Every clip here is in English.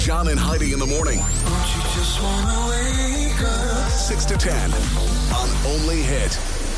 John and Heidi in the morning. Don't you just wanna wake up? 6 to 10 on Only Hit.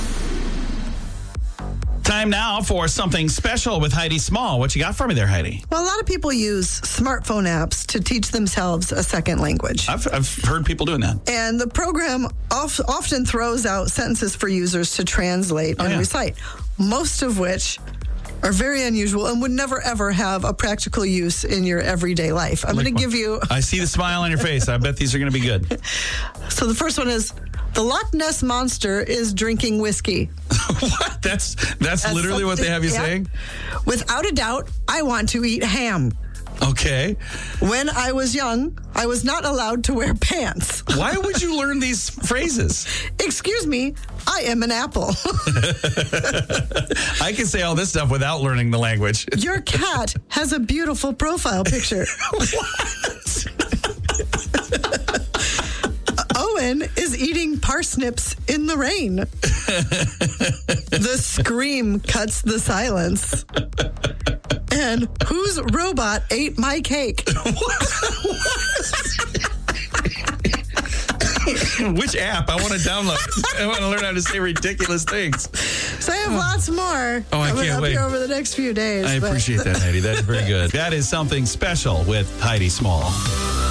Time now for something special with Heidi Small. What you got for me there, Heidi? Well, a lot of people use smartphone apps to teach themselves a second language. I've heard people doing that. And the program often throws out sentences for users to translate and recite, most of which are very unusual and would never, ever have a practical use in your everyday life. I'm going to give you... I see the smile on your face. I bet these are going to be good. So the first one is, the Loch Ness Monster is drinking whiskey. What? That's literally what they have you saying? Without a doubt, I want to eat ham. Okay. When I was young, I was not allowed to wear pants. Why would you learn these phrases? Excuse me, I am an apple. I can say all this stuff without learning the language. Your cat has a beautiful profile picture. What? Owen is eating parsnips in the rain. The scream cuts the silence. And whose robot ate my cake? Which app? I want to download. I want to learn how to say ridiculous things. So I have lots more. Oh, I can't wait. Here over the next few days. I appreciate that, Heidi. That's very good. That is something special with Heidi Small.